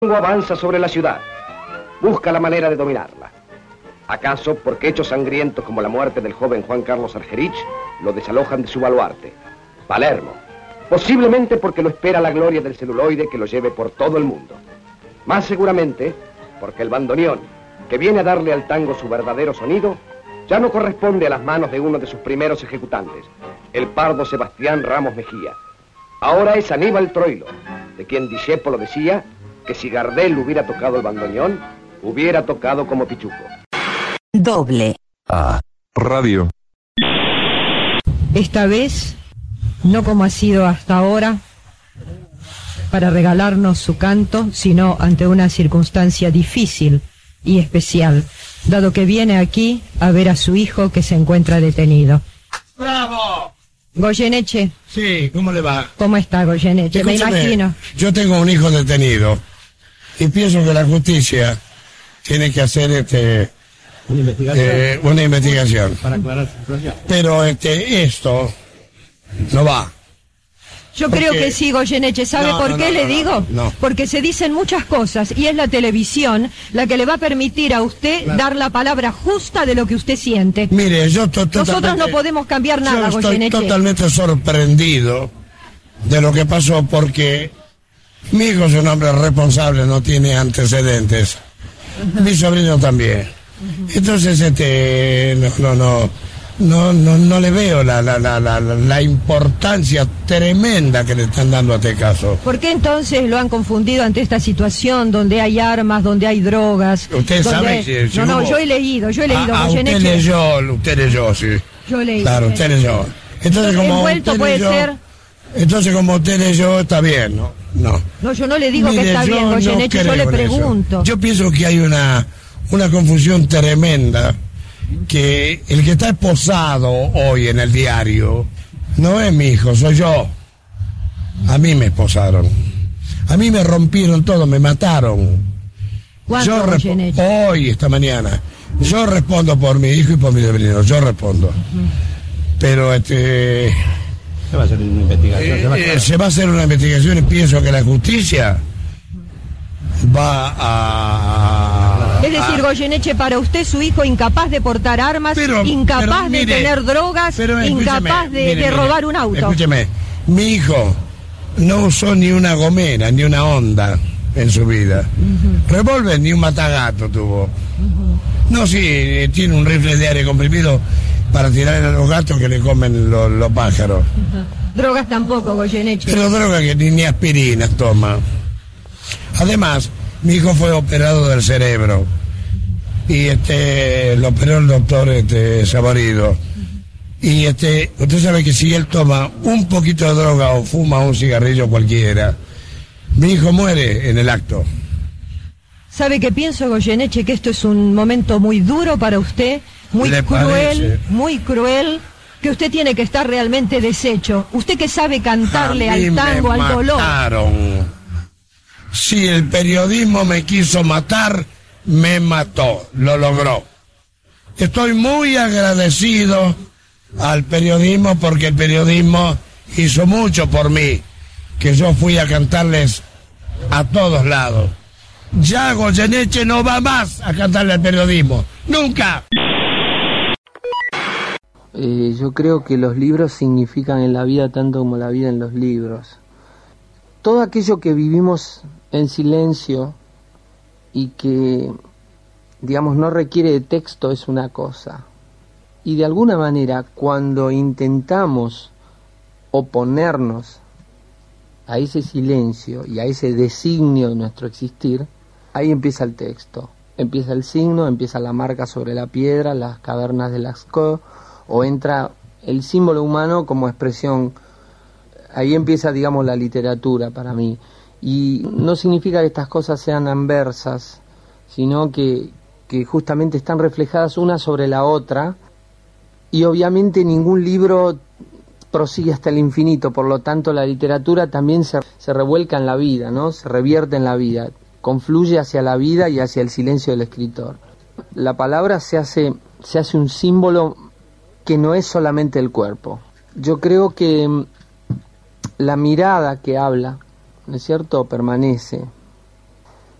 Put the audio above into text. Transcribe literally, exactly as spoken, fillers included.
avanza sobre la ciudad, busca la manera de dominarla. ¿Acaso porque hechos sangrientos como la muerte del joven Juan Carlos Argerich lo desalojan de su baluarte, Palermo? Posiblemente porque lo espera la gloria del celuloide que lo lleve por todo el mundo. Más seguramente porque el bandoneón, que viene a darle al tango su verdadero sonido, ya no corresponde a las manos de uno de sus primeros ejecutantes, el pardo Sebastián Ramos Mejía. Ahora es Aníbal Troilo, de quien Discépolo decía que si Gardel hubiera tocado el bandoneón, hubiera tocado como Pichuco. Doble A Radio. Esta vez, no como ha sido hasta ahora, para regalarnos su canto, sino ante una circunstancia difícil y especial, dado que viene aquí a ver a su hijo que se encuentra detenido. ¡Bravo! Goyeneche. Sí, ¿cómo le va? ¿Cómo está, Goyeneche? Me imagino. Yo tengo un hijo detenido y pienso que la justicia tiene que hacer este una investigación, eh, una investigación. para aclarar su situación. Pero este esto no va. Yo Porque... creo que sí, Goyeneche. ¿Sabe No, por no, qué no, le no, digo? no, no. Porque se dicen muchas cosas y es la televisión la que le va a permitir a usted Claro. dar la palabra justa de lo que usted siente. Mire, yo to- Nosotros totalmente- no podemos cambiar nada, yo estoy Goyeneche. totalmente sorprendido de lo que pasó porque mi hijo es un hombre responsable, no tiene antecedentes. Mi sobrino también. Entonces, este, no, no, no, no, no, no le veo la, la, la, la, la importancia tremenda que le están dando a este caso. ¿Por qué entonces lo han confundido ante esta situación donde hay armas, donde hay drogas? Usted donde sabe hay- si- si No, no, hubo- yo he leído, yo he leído, Ah, ah, usted Goyeneche. leyó, usted leyó, sí. Yo leí. Claro, usted leyó. Entonces, como Envuelto usted puede leyó, ser. entonces como usted leyó, está bien, ¿no? No. No, yo no le digo Mire, que está yo bien, no Goyeneche, yo creo le en eso. pregunto. Yo pienso que hay una, una confusión tremenda, que el que está esposado hoy en el diario no es mi hijo, soy yo. A mí me esposaron. A mí me rompieron todo, me mataron. ¿Cuándo, Yo respo- Goyeneche? hoy, esta mañana. Yo respondo por mi hijo y por mi sobrino, yo respondo. Pero este... Se va a hacer una investigación. se va a Eh, aclarar. se va a hacer una investigación y pienso que la justicia va a... Es decir, a- Goyeneche, para usted su hijo incapaz de portar armas, Pero- incapaz pero de mire, tener drogas, pero escúcheme, incapaz de, mire, de mire, robar un auto. Escúcheme, mi hijo no usó ni una gomera, ni una Honda en su vida. Revólver ni un matagato tuvo. No, sí, eh, tiene un rifle de aire comprimido para tirar a los gatos que le comen los, los pájaros. Drogas tampoco, Goyeneche. Pero droga que ni, ni aspirinas toma. Además, mi hijo fue operado del cerebro. Y este lo operó el doctor este, Saborido. Y este, usted sabe que si él toma un poquito de droga o fuma un cigarrillo cualquiera, mi hijo muere en el acto. ¿Sabe qué pienso, Goyeneche? Que esto es un momento muy duro para usted, muy ¿Le cruel, parece? muy cruel, que usted tiene que estar realmente deshecho. Usted que sabe cantarle A mí al tango, me al dolor. mataron. Si el periodismo me quiso matar, me mató, lo logró. Estoy muy agradecido al periodismo porque el periodismo hizo mucho por mí, que yo fui a cantarles a todos lados. Ya Goyeneche no va más a cantarle al periodismo, nunca. Eh, yo creo que los libros significan en la vida tanto como la vida en los libros. Todo aquello que vivimos en silencio y que, digamos, no requiere de texto es una cosa. Y de alguna manera, cuando intentamos oponernos a ese silencio y a ese designio de nuestro existir, ahí empieza el texto. Empieza el signo, empieza la marca sobre la piedra, las cavernas de Lascaux, o entra el símbolo humano como expresión. Ahí empieza, digamos, la literatura para mí. Y no significa que estas cosas sean anversas, sino que, que justamente están reflejadas una sobre la otra, y obviamente ningún libro prosigue hasta el infinito, por lo tanto la literatura también se, se revuelca en la vida, ¿no? Se revierte en la vida, confluye hacia la vida y hacia el silencio del escritor. La palabra se hace, se hace un símbolo que no es solamente el cuerpo. Yo creo que la mirada que habla, ¿no es cierto?, permanece.